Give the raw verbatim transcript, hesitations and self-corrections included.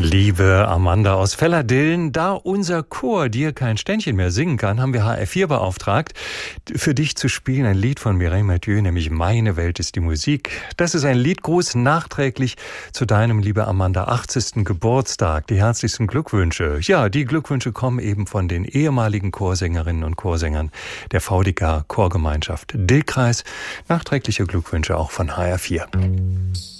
Liebe Amanda aus Velladillen, da unser Chor dir kein Ständchen mehr singen kann, haben wir H R vier beauftragt, für dich zu spielen ein Lied von Mireille Mathieu, nämlich Meine Welt ist die Musik. Das ist ein Liedgruß nachträglich zu deinem, liebe Amanda, achtzigsten Geburtstag. Die herzlichsten Glückwünsche. Ja, die Glückwünsche kommen eben von den ehemaligen Chorsängerinnen und Chorsängern der V D K Chorgemeinschaft Dillkreis. Nachträgliche Glückwünsche auch von H R vier.